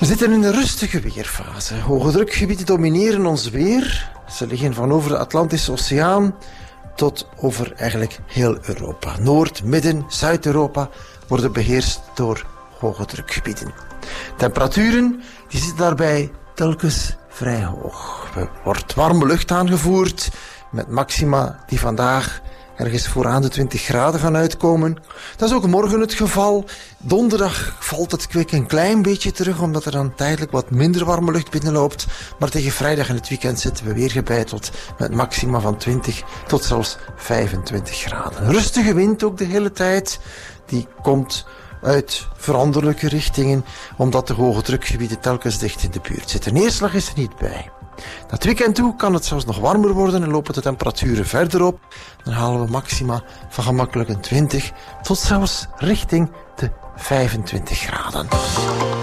We zitten in een rustige weerfase. Hoge drukgebieden domineren ons weer. Ze liggen van over de Atlantische Oceaan tot over eigenlijk heel Europa. Noord-, Midden-, Zuid-Europa worden beheerst door hoge drukgebieden. Temperaturen die zitten daarbij telkens vrij hoog. Er wordt warme lucht aangevoerd met maxima die vandaag ergens vooraan de 20 graden gaan uitkomen. Dat is ook morgen het geval. Donderdag valt het kwik een klein beetje terug, omdat er dan tijdelijk wat minder warme lucht binnenloopt. Maar tegen vrijdag en het weekend zitten we weer gebeiteld met maxima van 20 tot zelfs 25 graden. Rustige wind ook de hele tijd. Die komt uit veranderlijke richtingen, omdat de hoge drukgebieden telkens dicht in de buurt zitten. Neerslag is er niet bij. Naar het weekend toe kan het zelfs nog warmer worden en lopen de temperaturen verder op. Dan halen we maxima van gemakkelijk een 20 tot zelfs richting de 25 graden.